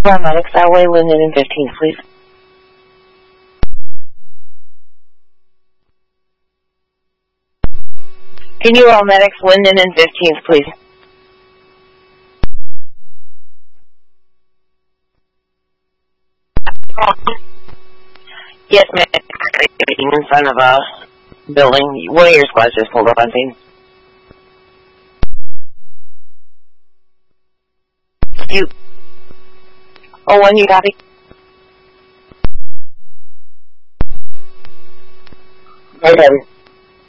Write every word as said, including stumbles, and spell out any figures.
Paramedics Highway, Linden and fifteenth, please. Can you all medics Linden and fifteenth, please? Yes, ma'am. In front of a building. One of your squads just pulled up on scene. You. Oh, one, you copy? Okay.